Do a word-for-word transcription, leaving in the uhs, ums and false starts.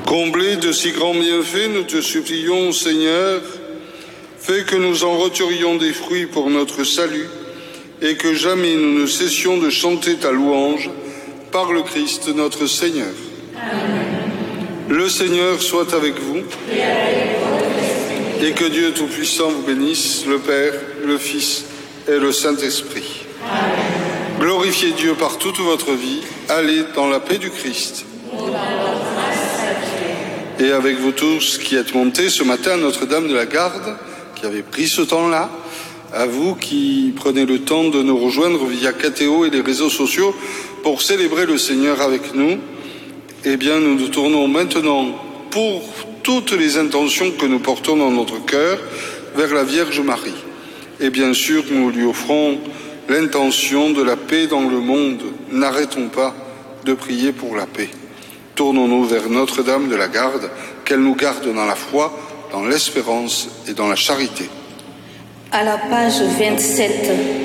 Comblés de si grands bienfaits, nous te supplions, Seigneur, fais que nous en retirions des fruits pour notre salut et que jamais nous ne cessions de chanter ta louange par le Christ notre Seigneur. Amen. Le Seigneur soit avec vous Et avec votre esprit. Et que Dieu Tout-Puissant vous bénisse, le Père, le Fils et le Saint-Esprit. Amen. Glorifiez Dieu par toute votre vie. Allez dans la paix du Christ. Et avec vous tous qui êtes montés ce matin à Notre-Dame de la Garde, qui avez pris ce temps-là, à vous qui prenez le temps de nous rejoindre via Catéo et les réseaux sociaux pour célébrer le Seigneur avec nous, eh bien nous nous tournons maintenant pour toutes les intentions que nous portons dans notre cœur vers la Vierge Marie. Et bien sûr, nous lui offrons l'intention de la paix dans le monde. N'arrêtons pas de prier pour la paix. Tournons-nous vers Notre-Dame de la Garde, qu'elle nous garde dans la foi, dans l'espérance et dans la charité. À la page vingt-sept.